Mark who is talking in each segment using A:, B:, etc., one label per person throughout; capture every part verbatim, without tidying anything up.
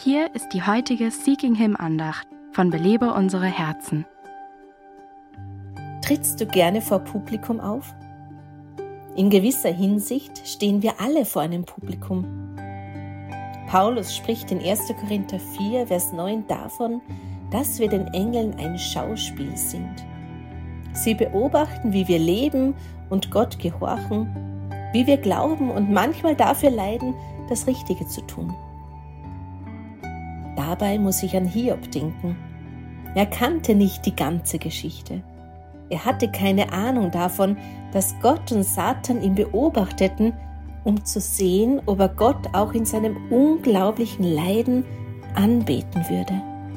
A: Hier ist die heutige Seeking Him Andacht von Belebe unsere Herzen.
B: Trittst du gerne vor Publikum auf? In gewisser Hinsicht stehen wir alle vor einem Publikum. Paulus spricht in erster Korinther vier, Vers neun davon, dass wir den Engeln ein Schauspiel sind. Sie beobachten, wie wir leben und Gott gehorchen, wie wir glauben und manchmal dafür leiden, das Richtige zu tun. Dabei muss ich an Hiob denken. Er kannte nicht die ganze Geschichte. Er hatte keine Ahnung davon, dass Gott und Satan ihn beobachteten, um zu sehen, ob er Gott auch in seinem unglaublichen Leiden anbeten würde.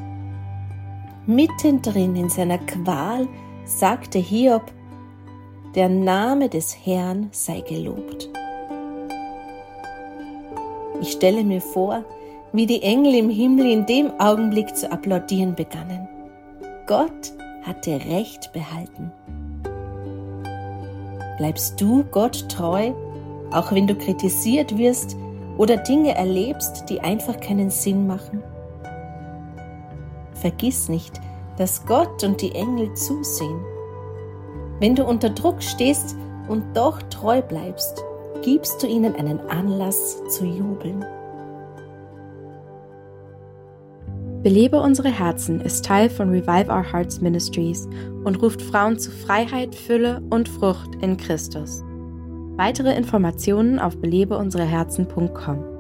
B: Mittendrin in seiner Qual sagte Hiob, der Name des Herrn sei gelobt. Ich stelle mir vor, wie die Engel im Himmel in dem Augenblick zu applaudieren begannen. Gott hatte Recht behalten. Bleibst du Gott treu, auch wenn du kritisiert wirst oder Dinge erlebst, die einfach keinen Sinn machen? Vergiss nicht, dass Gott und die Engel zusehen. Wenn du unter Druck stehst und doch treu bleibst, gibst du ihnen einen Anlass zu jubeln.
A: Belebe unsere Herzen ist Teil von Revive Our Hearts Ministries und ruft Frauen zu Freiheit, Fülle und Frucht in Christus. Weitere Informationen auf belebe unsere herzen punkt com.